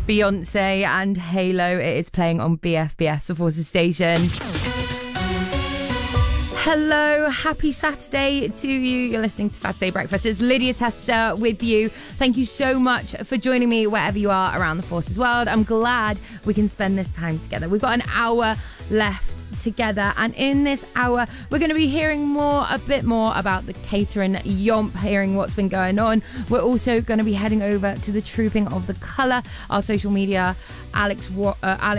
Beyonce and Halo. It is playing on BFBS, the Forces station. Hello, happy Saturday to you. You're listening to Saturday Breakfast. It's Lydia Tester with you. Thank you so much for joining me wherever you are around the Forces world. I'm glad we can spend this time together. We've got an hour left together, and in this hour we're going to be hearing a bit more about the catering yomp, hearing what's been going on. We're also going to be heading over to the Trooping of the Colour, our social media Alex